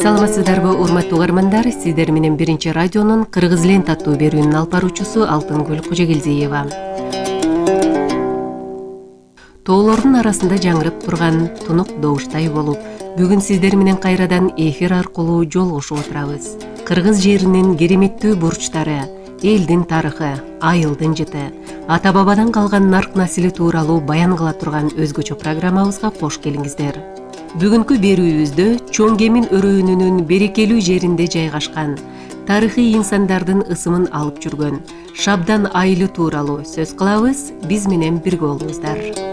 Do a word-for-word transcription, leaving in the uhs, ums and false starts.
Саламатсыздарбы урматтуу угармандар, сиздер менен биринчи радионун Кыргыз лент аттуу берүүнүн алып баруучусу Алтынгүл Кожогелдиева. Тоолордун арасында жаңырып турган тунук добуштай болуп, бүгүн сиздер менен кайрадан эфир аркылуу жолугушуп отурабыз. Кыргыз жеринин кереметтүү бурчтары, элдин тарыхы, айылдын жыты, ата-бабадан калган нарк насили тууралуу баян кыла турган өзгөчө программабызга кош келиңиздер. Бүгүнкү берүүбүздө Чоң Кемин өрөөнүнүн берекелүү жеринде жайгашкан, тарыхый инсандардын ысымын алып жүргөн Шабдан айылы тууралуу сөз кылабыз. Биз менен бирге болуңуздар.